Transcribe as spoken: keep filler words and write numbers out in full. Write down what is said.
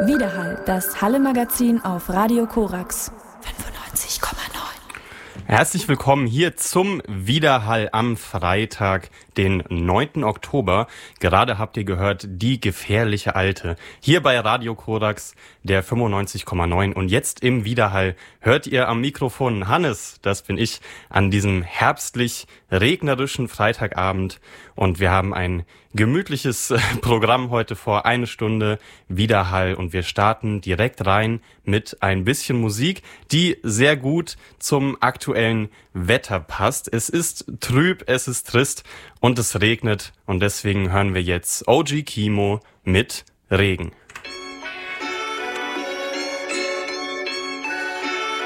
Widerhall, das Halle-Magazin auf Radio Korax fünfundneunzig Komma neun. Herzlich willkommen hier zum Widerhall am Freitag, den neunten Oktober. Gerade habt ihr gehört, die gefährliche Alte. Hier bei Radio Korax, der fünfundneunzig Komma neun. Und jetzt im Widerhall hört ihr am Mikrofon Hannes, das bin ich, an diesem herbstlich regnerischen Freitagabend. Und wir haben ein gemütliches Programm heute vor, eine Stunde Widerhall. Und wir starten direkt rein mit ein bisschen Musik, die sehr gut zum aktuellen Wetter passt. Es ist trüb, es ist trist und es regnet. Und deswegen hören wir jetzt O G Kimo mit Regen.